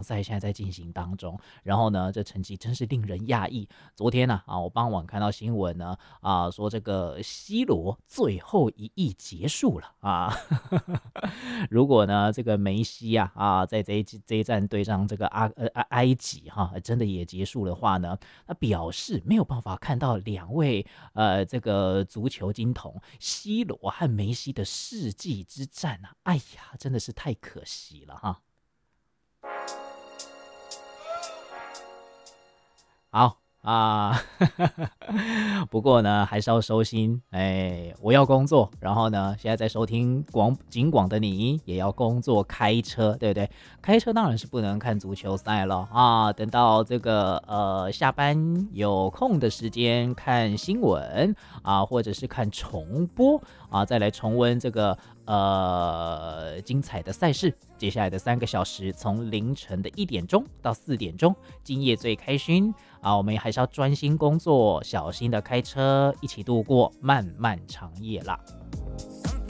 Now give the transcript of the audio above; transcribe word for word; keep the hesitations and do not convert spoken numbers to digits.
赛现在在进行当中，然后呢，这成绩真是令人讶异。昨天呢、啊，我傍晚看到新闻呢，啊，说这个 C 罗最后一役结束了啊。如果呢，这个梅西啊啊，在这一这一战对上这个阿呃埃及哈、啊，真的也结束的话呢，那表示没有办法看到两位呃这个足球金童 C 罗和梅西的世纪之战啊，哎呀，真的是太可惜了哈。好啊，不过呢，还是要收心。哎，我要工作，然后呢，现在在收听广景广的你也要工作，开车，对不对？开车当然是不能看足球赛了啊。等到这个呃下班有空的时间看新闻啊，或者是看重播啊，再来重温这个呃精彩的赛事。接下来的三个小时，从凌晨的一点钟到四点钟，今夜最开心啊！我们还是要专心工作，小心的开车，一起度过漫漫长夜啦。